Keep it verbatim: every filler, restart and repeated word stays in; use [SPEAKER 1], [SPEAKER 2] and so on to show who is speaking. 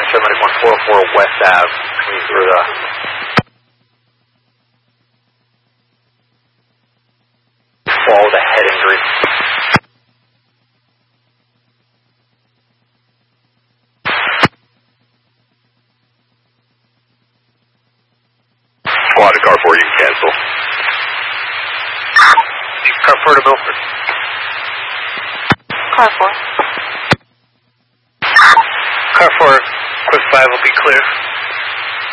[SPEAKER 1] seven one four oh four West Ave, coming through the... fall with a head injury.
[SPEAKER 2] Squad to car four, you can cancel.
[SPEAKER 1] Car four to Milford.
[SPEAKER 3] Car four.
[SPEAKER 1] Car four, quick five will be clear.